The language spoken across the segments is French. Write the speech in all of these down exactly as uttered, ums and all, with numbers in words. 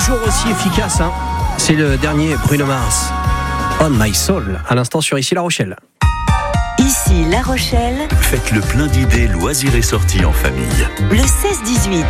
toujours aussi efficace, hein. C'est le dernier Bruno Mars, On My Soul, à l'instant sur Ici La Rochelle. Ici La Rochelle. Faites le plein d'idées loisirs et sorties en famille. Le seize dix-huit.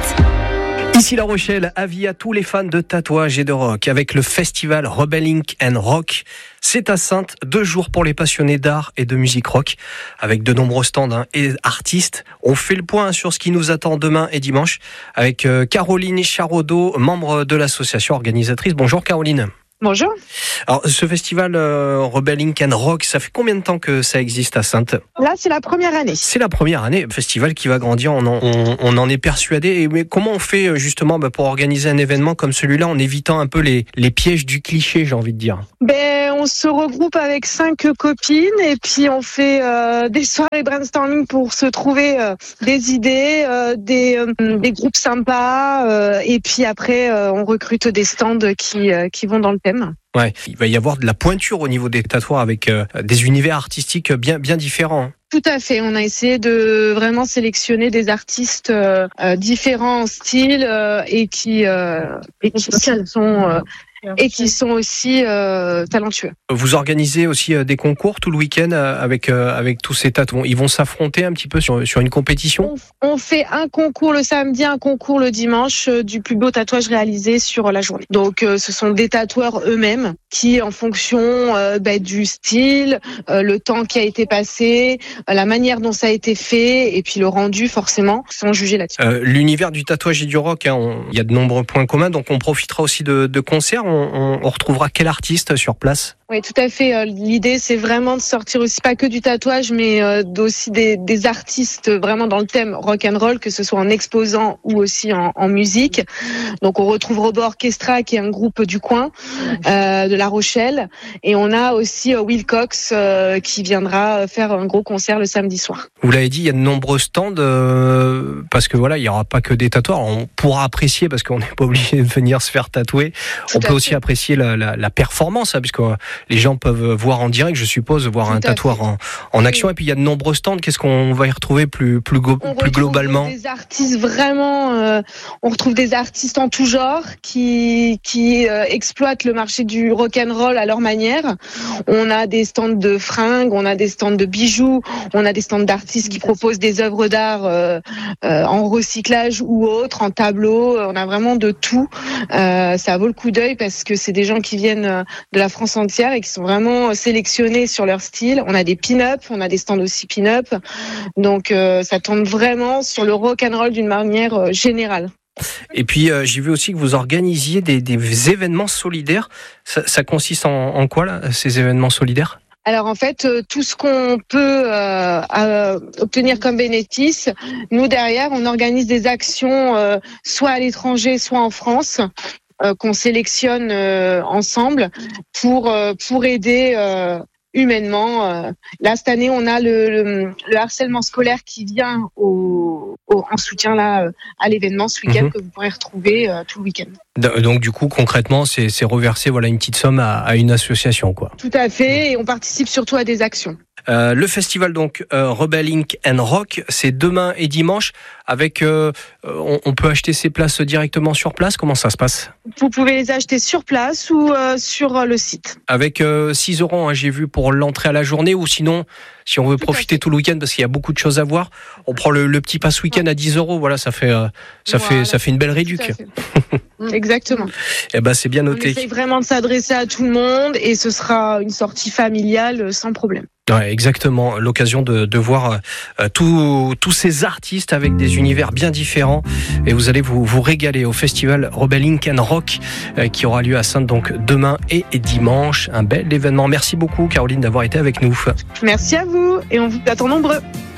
Ici La Rochelle, avis à tous les fans de tatouage et de rock avec le festival Rebel Ink and Rock. C'est à Saintes, deux jours pour les passionnés d'art et de musique rock, avec de nombreux stands hein, et artistes. On fait le point sur ce qui nous attend demain et dimanche avec euh, Caroline Charodeau, membre de l'association organisatrice. Bonjour Caroline. Bonjour. Alors, ce festival euh, Rebel Ink and Rock, ça fait combien de temps que ça existe à Saintes ? Là, c'est la première année. C'est la première année, festival qui va grandir, on en, on, on en est persuadé. Et mais comment on fait justement bah, pour organiser un événement comme celui-là en évitant un peu les, les pièges du cliché, j'ai envie de dire ? Ben, on se regroupe avec cinq copines et puis on fait euh, des soirées brainstorming pour se trouver euh, des idées, euh, des, euh, des groupes sympas euh, et puis après euh, on recrute des stands qui, euh, qui vont dans le thème. Ouais, il va y avoir de la pointure au niveau des tatouages avec euh, des univers artistiques bien, bien différents. Tout à fait. On a essayé de vraiment sélectionner des artistes euh, euh, différents en style euh, et qui, euh, et qui sont euh, et qui sont aussi euh, talentueux. Vous organisez aussi euh, des concours tout le week-end euh, avec euh, avec tous ces tatoueurs. Ils vont s'affronter un petit peu sur sur une compétition. On, on fait un concours le samedi, un concours le dimanche euh, du plus beau tatouage réalisé sur la journée. Donc euh, ce sont des tatoueurs eux-mêmes qui, en fonction euh, bah, du style, euh, le temps qui a été passé, euh, la manière dont ça a été fait et puis le rendu forcément, sont jugés là-dessus. Euh, l'univers du tatouage et du rock, hein, on, il y a de nombreux points communs, donc on profitera aussi de, de concerts. On, on, on retrouvera quel artiste sur place ? Oui, tout à fait. L'idée, c'est vraiment de sortir aussi pas que du tatouage, mais euh, aussi des, des artistes vraiment dans le thème rock and roll, que ce soit en exposant ou aussi en, en musique. Donc, on retrouve Robot Orchestra, qui est un groupe du coin euh, de La Rochelle, et on a aussi euh, Will Cox euh, qui viendra faire un gros concert le samedi soir. Vous l'avez dit, il y a de nombreux stands euh, parce que voilà, il y aura pas que des tatoueurs. On pourra apprécier parce qu'on n'est pas obligé de venir se faire tatouer. Tout on peut aussi fait. apprécier la, la, la performance, hein, puisque les gens peuvent voir en direct, je suppose, voir Tout un tatoueur en, en action. Oui. Et puis il y a de nombreux stands. Qu'est-ce qu'on va y retrouver plus, plus, go- on plus globalement ? Des artistes vraiment, euh, on retrouve des artistes en tout genre qui, qui euh, exploitent le marché du rock and roll à leur manière. On a des stands de fringues, on a des stands de bijoux, on a des stands d'artistes qui proposent des œuvres d'art euh, euh, en recyclage ou autre, en tableau. On a vraiment de tout. Euh, ça vaut le coup d'œil parce que c'est des gens qui viennent de la France entière et qui sont vraiment sélectionnés sur leur style. On a des pin-up, on a des stands aussi pin-up. Donc euh, ça tombe vraiment sur le rock and roll d'une manière euh, générale. Et puis euh, j'ai vu aussi que vous organisiez des, des événements solidaires. Ça, ça consiste en, en quoi là, ces événements solidaires ? Alors en fait, euh, tout ce qu'on peut euh, euh, obtenir comme bénéfice, nous derrière, on organise des actions euh, soit à l'étranger, soit en France. Euh, qu'on sélectionne euh, ensemble pour euh, pour aider euh, humainement. Euh. Là cette année, on a le, le, le harcèlement scolaire qui vient au, au en soutien là euh, à l'événement ce week-end mmh. que vous pourrez retrouver euh, tout le week-end. Donc du coup, concrètement, c'est, c'est reverser voilà une petite somme à, à une association, quoi. Tout à fait, et on participe surtout à des actions. Euh, le festival donc euh, Rebel Ink and Rock, c'est demain et dimanche. Avec, euh, on, on peut acheter ses places directement sur place. Comment ça se passe ? Vous pouvez les acheter sur place ou euh, sur le site. Avec euh, six euros, hein, j'ai vu pour l'entrée à la journée, ou sinon, si on veut tout profiter tout le week-end parce qu'il y a beaucoup de choses à voir, on prend le, le petit pass week-end ouais. à dix euros. Voilà, ça fait, euh, ça voilà. fait, ça fait une belle réduc. Exactement. Eh ben, c'est bien noté. On essaye vraiment de s'adresser à tout le monde et ce sera une sortie familiale sans problème. Ouais, exactement. L'occasion de, de voir euh, tous tous ces artistes avec des univers bien différents et vous allez vous, vous régaler au festival Rebel Ink and Rock euh, qui aura lieu à Saintes donc demain et dimanche. Un bel événement. Merci beaucoup Caroline d'avoir été avec nous. Merci à vous et on vous attend nombreux.